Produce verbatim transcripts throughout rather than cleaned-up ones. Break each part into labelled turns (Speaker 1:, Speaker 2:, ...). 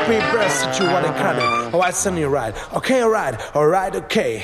Speaker 1: happy birthday to you, what a kind of. Oh, I send you right. Okay, alright, alright, okay.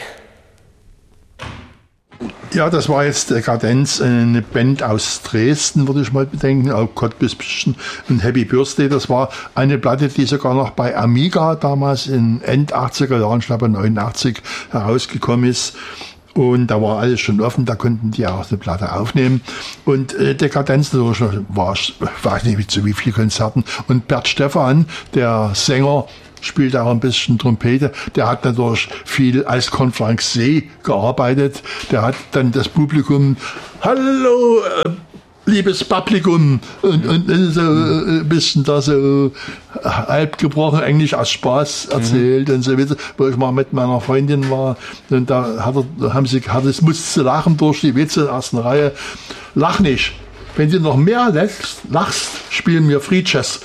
Speaker 2: Ja, das war jetzt Dekadenz, eine Band aus Dresden, würde ich mal bedenken. Oh Gott, bis bisschen ein Happy Birthday. Das war eine Platte, die sogar noch bei Amiga damals in End achtziger Jahren, ich glaube neunundachtzig, herausgekommen ist. Und da war alles schon offen, da konnten die auch eine Platte aufnehmen. Und äh, Dekadenz war, war nicht zu wie viel Konzerten. Und Bert Stephan, der Sänger, spielt auch ein bisschen Trompete. Der hat natürlich viel als Konferencier gearbeitet. Der hat dann das Publikum, hallo, äh, liebes Publikum, und, und so ein bisschen da so halb gebrochen Englisch aus Spaß erzählt, mhm. und so weiter. Wo ich mal mit meiner Freundin war, und da hat er, da haben sie, hat es musste lachen durch die Witze in der ersten Reihe. Lach nicht. Wenn du noch mehr lachst, lachst spielen wir Free Jazz.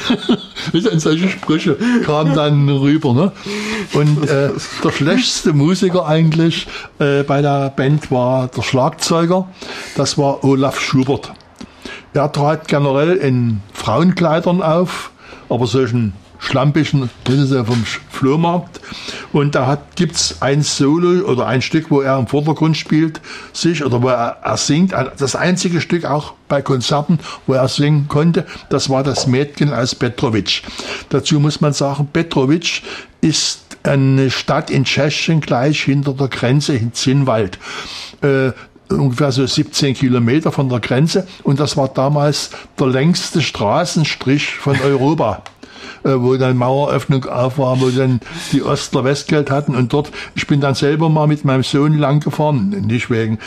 Speaker 2: Und solche Sprüche kamen dann rüber. Ne? Und äh, der schlechteste Musiker eigentlich äh, bei der Band war der Schlagzeuger. Das war Olaf Schubert. Er trat generell in Frauenkleidern auf, aber solchen schlampischen, das ist ja vom Flohmarkt. Und da gibt es ein Solo oder ein Stück, wo er im Vordergrund spielt, sich, oder wo er, er singt. Das einzige Stück auch bei Konzerten, wo er singen konnte, das war das Mädchen aus Petrovic. Dazu muss man sagen, Petrovic ist eine Stadt in Tschechien, gleich hinter der Grenze in Zinnwald. Äh, ungefähr so siebzehn Kilometer von der Grenze. Und das war damals der längste Straßenstrich von Europa. Wo dann Maueröffnung auf war, wo dann die Ostler Westgeld hatten, und dort, ich bin dann selber mal mit meinem Sohn lang gefahren, nicht wegen,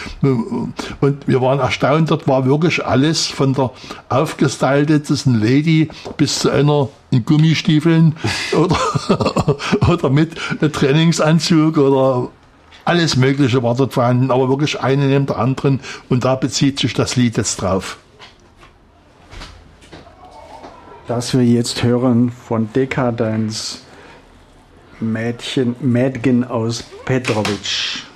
Speaker 2: und wir waren erstaunt, dort war wirklich alles von der aufgestyltesten Lady bis zu einer in Gummistiefeln oder, oder mit einem Trainingsanzug oder alles Mögliche war dort vorhanden, aber wirklich eine neben der anderen, und da bezieht sich das Lied jetzt drauf.
Speaker 3: Das wir jetzt hören von Dekadenz, Mädchen, Mädchen aus Petrovic.